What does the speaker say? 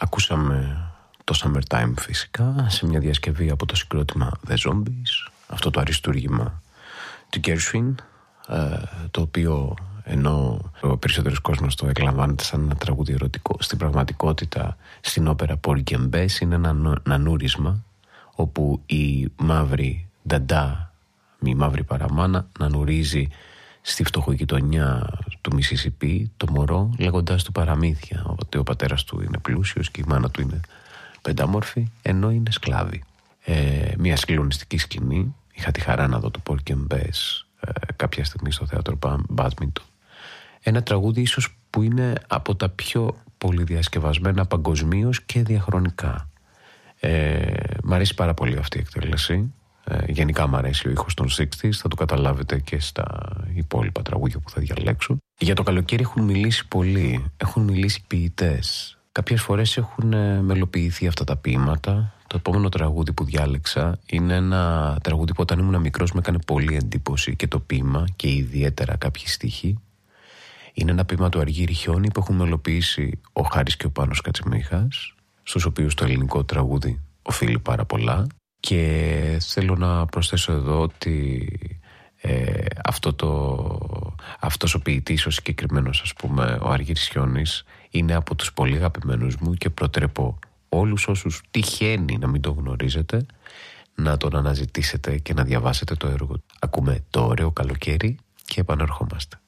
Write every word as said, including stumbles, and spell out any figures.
Ακούσαμε το Summertime φυσικά σε μια διασκευή από το συγκρότημα The Zombies, αυτό το αριστούργημα του Gershwin, το οποίο ενώ ο περισσότερος κόσμος το εκλαμβάνεται σαν ένα τραγούδι ερωτικό, στην πραγματικότητα στην όπερα Porgy and Bess είναι ένα νανούρισμα όπου η μαύρη νταντά, η μαύρη παραμάνα, νανουρίζει στη φτωχογειτονιά του Μισισιπί το μωρό λέγοντας του παραμύθια ότι ο πατέρας του είναι πλούσιος και η μάνα του είναι πεντάμορφη ενώ είναι σκλάβη. Ε, μια συγκλονιστική σκηνή. Είχα τη χαρά να δω το Porgy and Bess ε, κάποια στιγμή στο θέατρο Badminton. Ένα τραγούδι ίσως που είναι από τα πιο πολυδιασκευασμένα παγκοσμίως και διαχρονικά. Ε, μ' αρέσει πάρα πολύ αυτή η εκτέλεση. Ε, γενικά μ' αρέσει ο ήχος των εξήντα, θα το καταλάβετε και στα υπόλοιπα τραγούδια που θα διαλέξω. Για το καλοκαίρι έχουν μιλήσει πολλοί, έχουν μιλήσει ποιητές. Κάποιες φορές έχουν μελοποιηθεί αυτά τα ποίηματα. Το επόμενο τραγούδι που διάλεξα είναι ένα τραγούδι που όταν ήμουν μικρός με έκανε πολύ εντύπωση και το ποίημα και ιδιαίτερα κάποιοι στίχοι. Είναι ένα ποίημα του Αργύρη Χιόνι που έχουν μελοποιήσει ο Χάρης και ο Πάνος Κατσιμίχας, στους οποίους το ελληνικό τραγούδι οφείλει πάρα πολλά. Και θέλω να προσθέσω εδώ ότι ε, αυτό το, αυτός ο ποιητής, ο συγκεκριμένος ας πούμε, ο Αργύρης Χιόνις, είναι από τους πολύ αγαπημένους μου και προτρέπω όλους όσους τυχαίνει να μην το γνωρίζετε να τον αναζητήσετε και να διαβάσετε το έργο. Ακούμε το ωραίο καλοκαίρι και επαναρχόμαστε.